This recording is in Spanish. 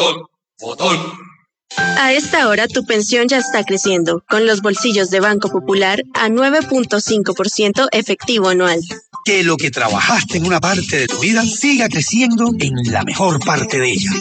A esta hora tu pensión ya está creciendo, con los bolsillos de Banco Popular a 9.5% efectivo anual. Que lo que trabajaste en una parte de tu vida siga creciendo en la mejor parte de ella.